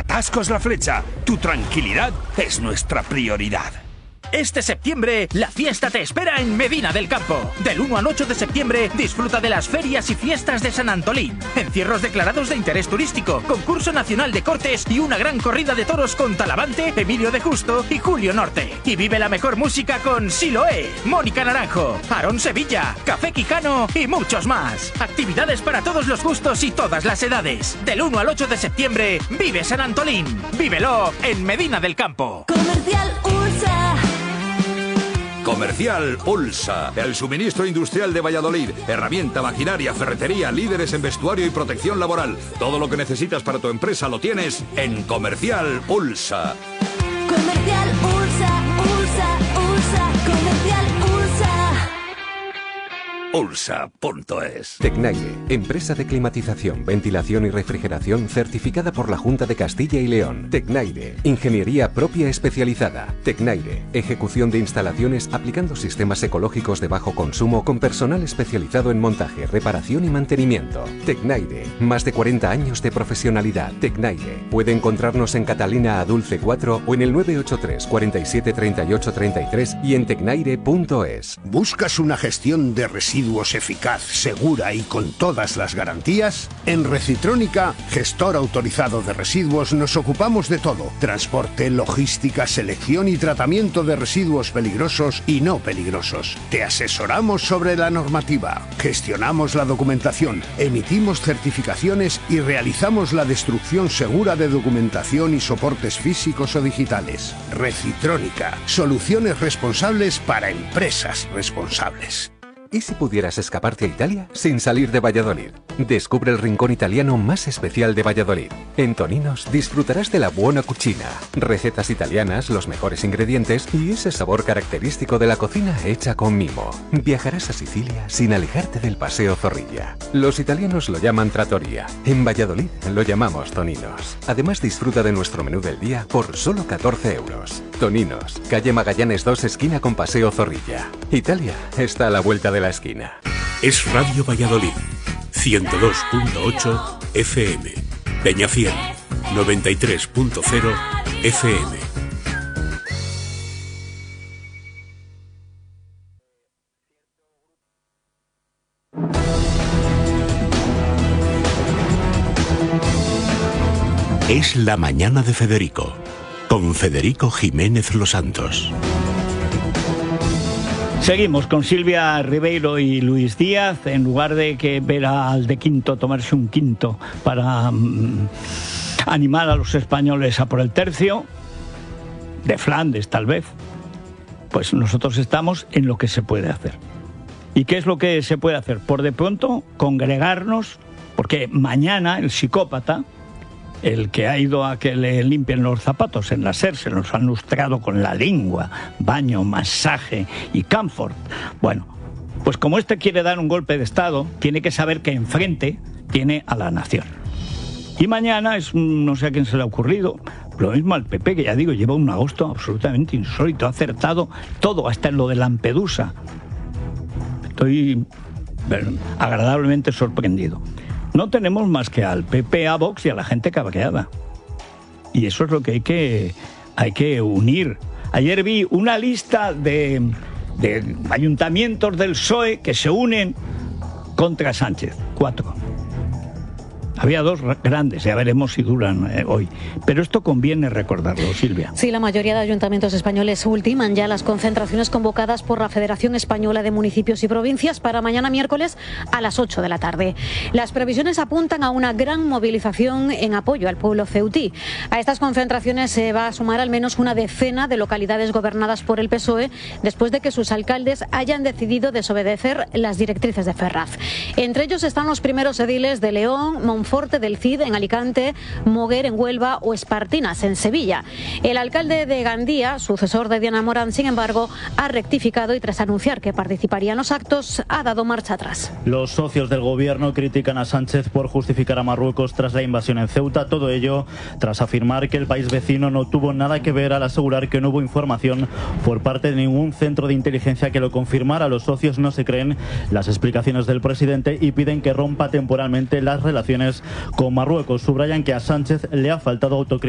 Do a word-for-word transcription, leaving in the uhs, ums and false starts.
Atascos La Flecha. Tu tranquilidad es nuestra prioridad. Este septiembre, la fiesta te espera en Medina del Campo. Del uno al ocho de septiembre, disfruta de las ferias y fiestas de San Antolín. Encierros declarados de interés turístico, concurso nacional de cortes y una gran corrida de toros con Talavante, Emilio de Justo y Julio Norte. Y vive la mejor música con Siloé, Mónica Naranjo, Aarón Sevilla, Café Quijano y muchos más. Actividades para todos los gustos y todas las edades. Del uno al ocho de septiembre, vive San Antolín. Vívelo en Medina del Campo. Comercial Ursa. Comercial Ulsa, el suministro industrial de Valladolid, herramienta, maquinaria, ferretería, líderes en vestuario y protección laboral. Todo lo que necesitas para tu empresa lo tienes en Comercial Ulsa. Comercial Ursa, Ursa, Ursa, Comercial Ursa. Ulsa punto es. Tecnaire, empresa de climatización, ventilación y refrigeración certificada por la Junta de Castilla y León. Tecnaire, ingeniería propia especializada. Tecnaire, ejecución de instalaciones aplicando sistemas ecológicos de bajo consumo con personal especializado en montaje, reparación y mantenimiento. Tecnaire, más de cuarenta años de profesionalidad. Tecnaire, puede encontrarnos en Catalina Adulce cuatro o en el nueve ocho tres, cuarenta y siete, treinta y ocho, treinta y tres y en tecnaire punto es. ¿Buscas una gestión de residuos eficaz, segura y con todas las garantías? En Recitrónica, gestor autorizado de residuos, nos ocupamos de todo: transporte, logística, selección y tratamiento de residuos peligrosos y no peligrosos. Te asesoramos sobre la normativa, gestionamos la documentación, emitimos certificaciones y realizamos la destrucción segura de documentación y soportes físicos o digitales. Recitrónica, soluciones responsables para empresas responsables. ¿Y si pudieras escaparte a Italia sin salir de Valladolid? Descubre el rincón italiano más especial de Valladolid. En Toninos disfrutarás de la buona cucina, recetas italianas, los mejores ingredientes y ese sabor característico de la cocina hecha con mimo. Viajarás a Sicilia sin alejarte del Paseo Zorrilla. Los italianos lo llaman trattoria. En Valladolid lo llamamos Toninos. Además, disfruta de nuestro menú del día por solo catorce euros. Toninos, calle Magallanes dos, esquina con Paseo Zorrilla. Italia está a la vuelta de la esquina. Es Radio Valladolid, ciento dos punto ocho F M. Peñafiel, noventa y tres punto cero F M. Es la mañana de Federico, con Federico Jiménez Los Santos. Seguimos con Silvia Ribeiro y Luis Díaz, en lugar de que ver al de quinto tomarse un quinto para um, animar a los españoles a por el tercio, de Flandes tal vez, pues nosotros estamos en lo que se puede hacer. ¿Y qué es lo que se puede hacer? Por de pronto, congregarnos, porque mañana el psicópata, el que ha ido a que le limpien los zapatos en la SER, se los han lustrado con la lengua, baño, masaje y comfort. Bueno, pues como este quiere dar un golpe de Estado, tiene que saber que enfrente tiene a la nación. Y mañana es, no sé a quién se le ha ocurrido, lo mismo al P P, que ya digo, lleva un agosto absolutamente insólito, ha acertado todo, hasta en lo de Lampedusa. Estoy bueno, agradablemente sorprendido. No tenemos más que al P P, a Vox y a la gente cabreada. Y eso es lo que hay que, hay que unir. Ayer vi una lista de, de ayuntamientos del P S O E que se unen contra Sánchez. Cuatro. Había dos grandes, ya veremos si duran eh, hoy. Pero esto conviene recordarlo, Silvia. Sí, la mayoría de ayuntamientos españoles ultiman ya las concentraciones convocadas por la Federación Española de Municipios y Provincias para mañana miércoles a las ocho de la tarde. Las previsiones apuntan a una gran movilización en apoyo al pueblo ceutí. A estas concentraciones se va a sumar al menos una decena de localidades gobernadas por el P S O E después de que sus alcaldes hayan decidido desobedecer las directrices de Ferraz. Entre ellos están los primeros ediles de León, Monforte, Forte del Cid en Alicante, Moguer en Huelva o Espartinas en Sevilla. El alcalde de Gandía, sucesor de Diana Morán, sin embargo, ha rectificado y tras anunciar que participaría en los actos, ha dado marcha atrás. Los socios del gobierno critican a Sánchez por justificar a Marruecos tras la invasión en Ceuta, todo ello tras afirmar que el país vecino no tuvo nada que ver al asegurar que no hubo información por parte de ningún centro de inteligencia que lo confirmara. Los socios no se creen las explicaciones del presidente y piden que rompa temporalmente las relaciones con Marruecos. Subrayan que a Sánchez le ha faltado autocrítica